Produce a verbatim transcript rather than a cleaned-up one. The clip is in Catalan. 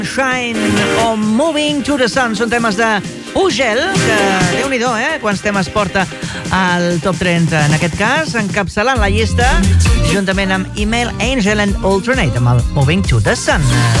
Shine o Moving to the Sun són temes de Ugel, que déu-n'hi-do, eh? Quants temes porta al top trenta. En aquest cas, encapçalant la llista, juntament amb Email Angel and Alternate, amb el Moving to the Sun.